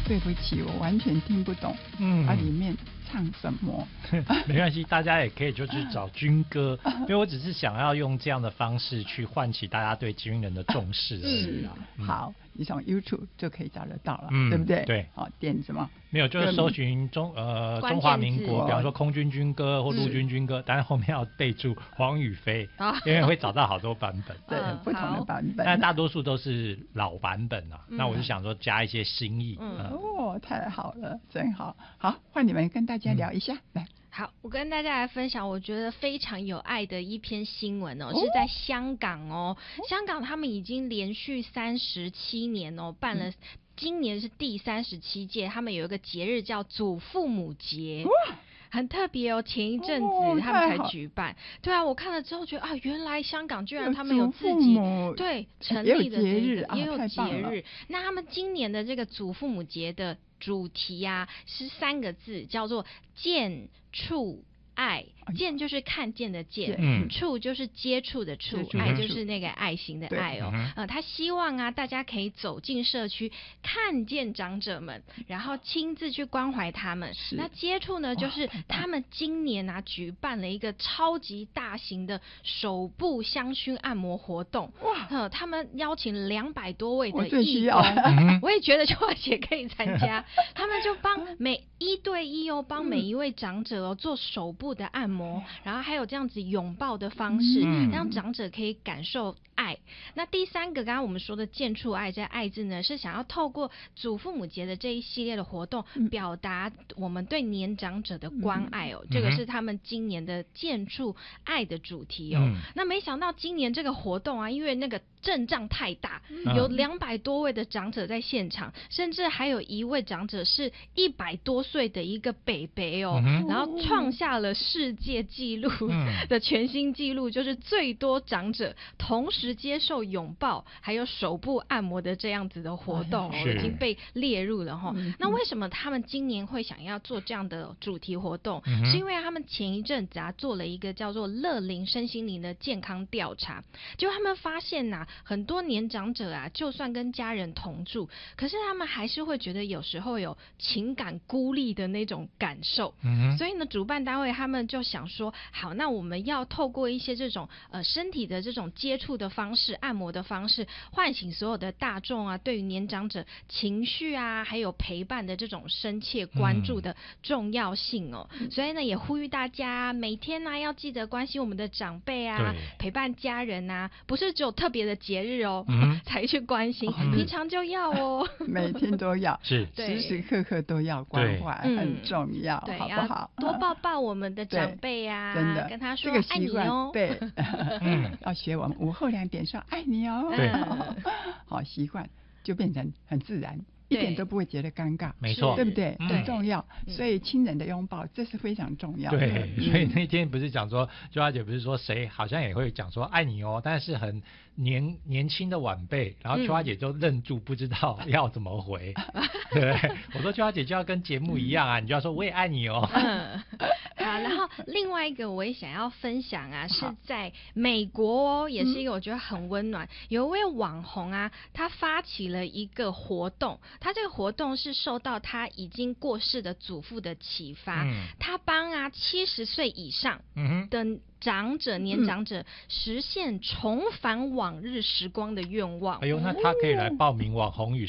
对不起，我完全听不懂，里面唱什么？ 没关系，大家也可以就去找军歌，因为我只是想要用这样的方式去唤起大家对军人的重视而已啊。 好，你从 YouTube 就可以找得到了，对不对？ 对。 好，点什么？ 没有，就是搜寻中华民国，比方说空军军歌或陆军军歌，但是后面要备注黄宇飞，因为会找到好多版本， 对，不同的版本， 但大多数都是老版本啊。那我就想说加一些新意。 太好了，真好。好，换你们跟大家聊一下，来。 好，我跟大家来分享我觉得非常有爱的一篇新闻是在香港香港他们已经连续37年办了，今年是第37届，他们有一个节日叫祖父母节。很特别前一阵子他们才举办。对啊，我看了之后觉得原来香港居然他们有自己对成立的这个也有节日。那他们今年的这个祖父母节的主题是3个字，叫做见触爱。见就是看见的见，触就是接触的触，爱就是那个爱心的爱他希望大家可以走进社区，看见长者们，然后亲自去关怀他们。那接触呢，就是他们今年举办了一个超级大型的手部香薰按摩活动。他们邀请200多位的义工，我也觉得秋华姐可以参加。他们就帮1对1帮每一位长者做手部的按摩。然后还有这样子拥抱的方式，让长者可以感受爱。那第3个，刚刚我们说的见触爱，这爱字呢，是想要透过祖父母节的这一系列的活动，表达我们对年长者的关爱这个是他们今年的见触爱的主题那没想到今年这个活动因为那个阵仗太大，有200多位的长者在现场，甚至还有一位长者是100多岁的一个北北然后创下了世界纪录的全新纪录，就是最多长者同时接受拥抱还有手部按摩的这样子的活动已经被列入了那为什么他们今年会想要做这样的主题活动？是因为他们前一阵子做了一个叫做乐龄身心灵的健康调查，就他们发现很多年长者就算跟家人同住，可是他们还是会觉得有时候有情感孤立的那种感受所以呢，主办单位他们就想说，好，那我们要透过一些这种身体的这种接触的方式，按摩的方式，唤醒所有的大众对于年长者情绪还有陪伴的这种深切关注的重要性所以呢，也呼吁大家每天要记得关心我们的长辈陪伴家人不是只有特别的节日才去关心，平常就要每天都要， 是时时刻刻都要关怀，很重要，好不好？ 多抱抱我们的长辈真的跟他说这个爱你对，要学我们午后2点说爱你好习惯就变成很自然，一点都不会觉得尴尬， 没错， 对不对？很重要，所以亲人的拥抱这是非常重要的。 对，所以那天不是讲说，秋华姐不是说谁好像也会讲说爱你但是很年轻的晚辈，然后秋华姐就愣住，不知道要怎么回，对不对？我说秋华姐就要跟节目一样你就要说我也爱你好，然后另外一个我也想要分享是在美国也是一个我觉得很温暖，有一位网红他发起了一个活动，他这个活动是受到他已经过世的祖父的启发，他帮70岁以上的年长者实现重返往日时光的愿望。 哎呦，那他可以来报名网红与